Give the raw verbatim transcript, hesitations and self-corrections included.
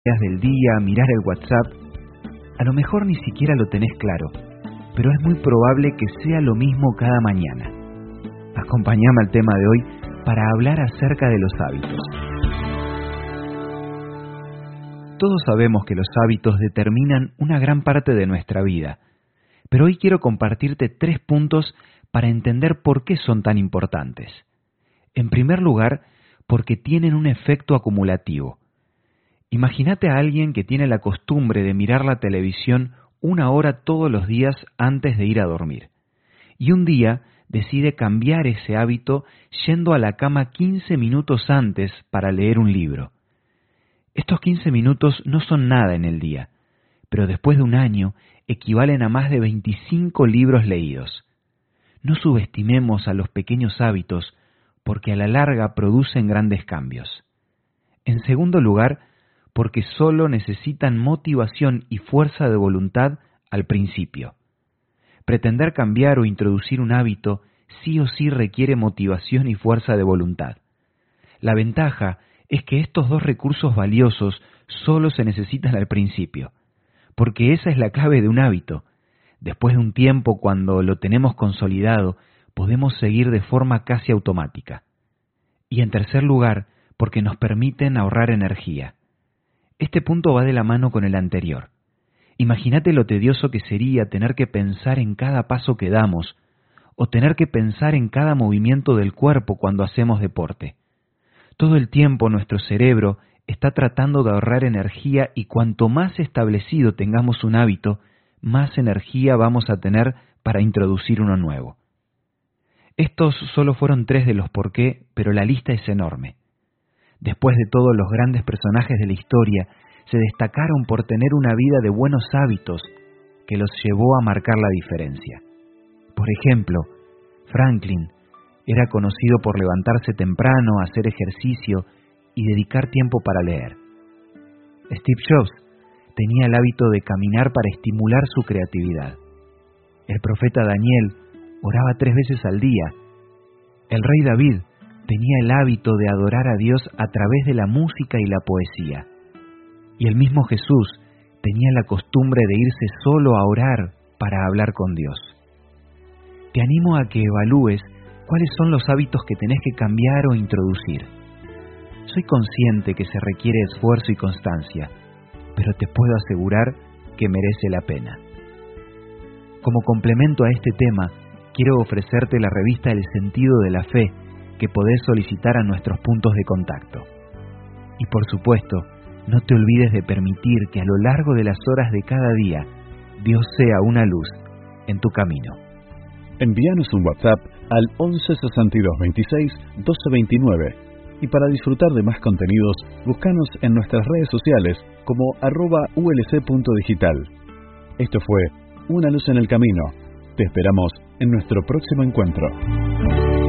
del día, mirar el WhatsApp. A lo mejor ni siquiera lo tenés claro, pero es muy probable que sea lo mismo cada mañana. Acompáñame al tema de hoy para hablar acerca de los hábitos. Todos sabemos que los hábitos determinan una gran parte de nuestra vida, pero hoy quiero compartirte tres puntos para entender por qué son tan importantes. En primer lugar, porque tienen un efecto acumulativo. Imagínate a alguien que tiene la costumbre de mirar la televisión una hora todos los días antes de ir a dormir, y un día decide cambiar ese hábito yendo a la cama quince minutos antes para leer un libro. Estos quince minutos no son nada en el día, pero después de un año equivalen a más de veinticinco libros leídos. No subestimemos a los pequeños hábitos porque a la larga producen grandes cambios. En segundo lugar, porque solo necesitan motivación y fuerza de voluntad al principio. Pretender cambiar o introducir un hábito sí o sí requiere motivación y fuerza de voluntad. La ventaja es que estos dos recursos valiosos solo se necesitan al principio, porque esa es la clave de un hábito. Después de un tiempo, cuando lo tenemos consolidado, podemos seguir de forma casi automática. Y en tercer lugar, porque nos permiten ahorrar energía. Este punto va de la mano con el anterior. Imagínate lo tedioso que sería tener que pensar en cada paso que damos, o tener que pensar en cada movimiento del cuerpo cuando hacemos deporte. Todo el tiempo nuestro cerebro está tratando de ahorrar energía y cuanto más establecido tengamos un hábito, más energía vamos a tener para introducir uno nuevo. Estos solo fueron tres de los por qué, pero la lista es enorme. Después de todos los grandes personajes de la historia, se destacaron por tener una vida de buenos hábitos que los llevó a marcar la diferencia. Por ejemplo, Franklin era conocido por levantarse temprano, hacer ejercicio y dedicar tiempo para leer. Steve Jobs tenía el hábito de caminar para estimular su creatividad. El profeta Daniel oraba tres veces al día. El rey David tenía el hábito de adorar a Dios a través de la música y la poesía. Y el mismo Jesús tenía la costumbre de irse solo a orar para hablar con Dios. Te animo a que evalúes cuáles son los hábitos que tenés que cambiar o introducir. Soy consciente que se requiere esfuerzo y constancia, pero te puedo asegurar que merece la pena. Como complemento a este tema, quiero ofrecerte la revista El Sentido de la Fe, que podés solicitar a nuestros puntos de contacto. Y por supuesto, no te olvides de permitir que a lo largo de las horas de cada día, Dios sea una luz en tu camino. Envíanos un WhatsApp al once sesenta y dos veintiséis doce veintinueve y para disfrutar de más contenidos, búscanos en nuestras redes sociales como arroba ulc punto digital. Esto fue Una Luz en el Camino. Te esperamos en nuestro próximo encuentro.